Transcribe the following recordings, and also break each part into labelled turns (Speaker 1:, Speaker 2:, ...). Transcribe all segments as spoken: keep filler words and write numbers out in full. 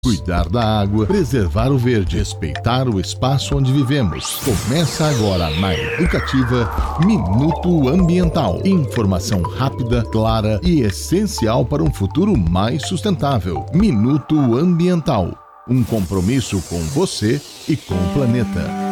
Speaker 1: Cuidar da água, preservar o verde, respeitar o espaço onde vivemos. Começa agora na Educativa Minuto Ambiental. Informação rápida, clara e essencial para um futuro mais sustentável. Minuto Ambiental. Um compromisso com você e com o planeta.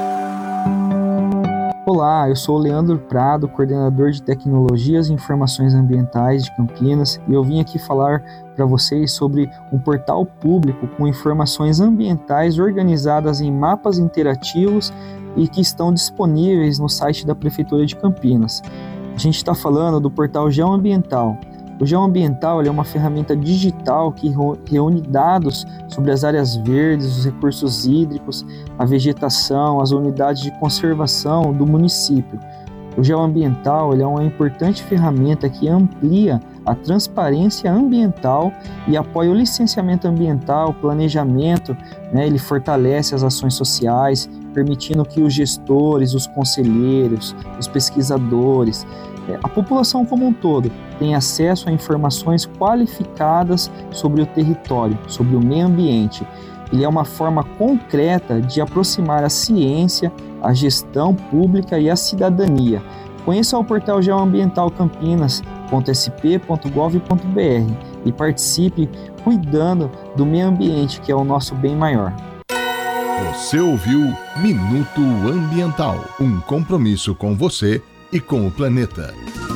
Speaker 2: Olá, eu sou o Leandro Prado, coordenador de Tecnologias e Informações Ambientais de Campinas, e eu vim aqui falar para vocês sobre um portal público com informações ambientais organizadas em mapas interativos e que estão disponíveis no site da Prefeitura de Campinas. A gente está falando do portal Geoambiental. O Geoambiental é uma ferramenta digital que reúne dados sobre as áreas verdes, os recursos hídricos, a vegetação, as unidades de conservação do município. O Geoambiental ele é uma importante ferramenta que amplia a transparência ambiental e apoia o licenciamento ambiental, o planejamento, né? Ele fortalece as ações sociais, permitindo que os gestores, os conselheiros, os pesquisadores, a população como um todo tem acesso a informações qualificadas sobre o território, sobre o meio ambiente. Ele é uma forma concreta de aproximar a ciência, a gestão pública e a cidadania. Conheça o portal geoambiental campinas ponto s p ponto gov ponto b r e participe cuidando do meio ambiente, que é o nosso bem maior.
Speaker 1: Você ouviu Minuto Ambiental, um compromisso com você e com o planeta.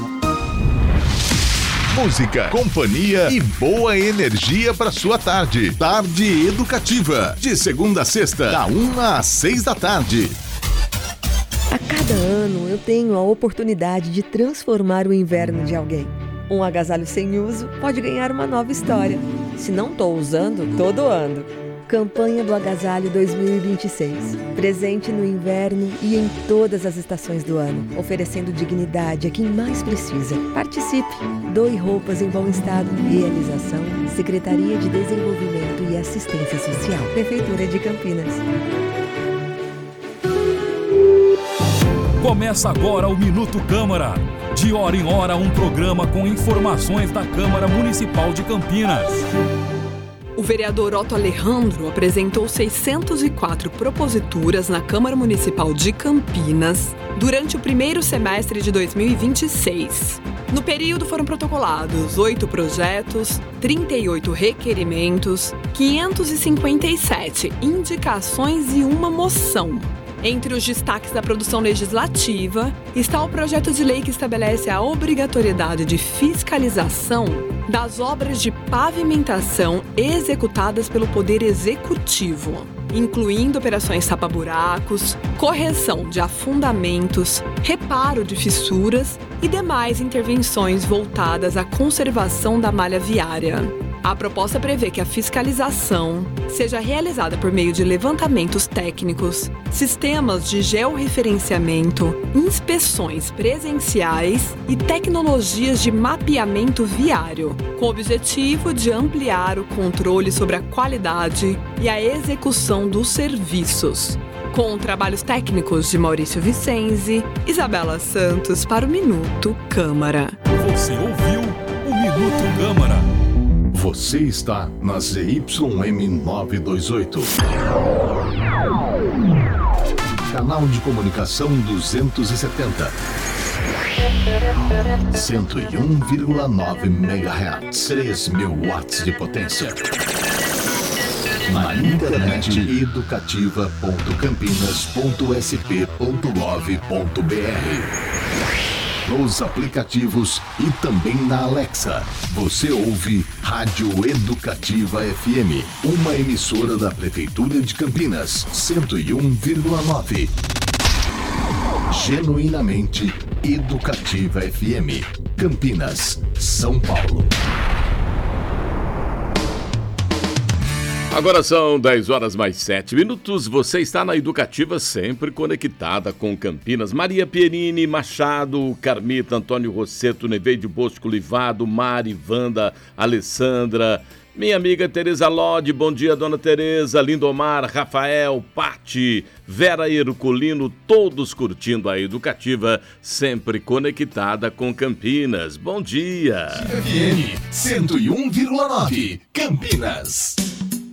Speaker 1: Música, companhia e boa energia para sua tarde. Tarde Educativa, de segunda a sexta, da uma às seis da tarde.
Speaker 3: A cada ano eu tenho a oportunidade de transformar o inverno de alguém. Um agasalho sem uso pode ganhar uma nova história. Se não estou usando, tô doando. Campanha do Agasalho dois mil e vinte e seis. Presente no inverno e em todas as estações do ano, oferecendo dignidade a quem mais precisa. Participe! Doe roupas em bom estado. Realização: Secretaria de Desenvolvimento e Assistência Social. Prefeitura de Campinas.
Speaker 4: Começa agora o Minuto Câmara. De hora em hora, um programa com informações da Câmara Municipal de Campinas.
Speaker 5: O vereador Otto Alejandro apresentou seiscentas e quatro proposituras na Câmara Municipal de Campinas durante o primeiro semestre de dois mil e vinte e seis. No período foram protocolados oito projetos, trinta e oito requerimentos, quinhentas e cinquenta e sete indicações e uma moção. Entre os destaques da produção legislativa está o projeto de lei que estabelece a obrigatoriedade de fiscalização das obras de pavimentação executadas pelo Poder Executivo, incluindo operações tapa-buracos, correção de afundamentos, reparo de fissuras e demais intervenções voltadas à conservação da malha viária. A proposta prevê que a fiscalização seja realizada por meio de levantamentos técnicos, sistemas de georreferenciamento, inspeções presenciais e tecnologias de mapeamento viário, com o objetivo de ampliar o controle sobre a qualidade e a execução dos serviços. Com trabalhos técnicos de Maurício Vicenzi, Isabela Santos para o Minuto Câmara.
Speaker 4: Você ouviu o Minuto Câmara.
Speaker 1: Você está na Z Y M novecentos e vinte e oito. Canal de comunicação duzentos e setenta. cento e um vírgula nove megahertz. três mil watts de potência. Na internet educativa ponto campinas ponto s p ponto gov ponto b r. Nos aplicativos e também na Alexa. Você ouve Rádio Educativa F M, uma emissora da Prefeitura de Campinas, cento e um vírgula nove. Genuinamente Educativa F M, Campinas, São Paulo.
Speaker 6: Agora são dez horas mais sete minutos. Você está na Educativa, sempre conectada com Campinas. Maria Pierini Machado, Carmita, Antônio Rosseto, Neveide Bosco Livado, Mari, Wanda, Alessandra, minha amiga Tereza Lodi, bom dia, dona Tereza, Lindomar, Rafael, Pati, Vera Herculino, todos curtindo a Educativa, sempre conectada com Campinas. Bom dia!
Speaker 1: F M cento e um vírgula nove, Campinas.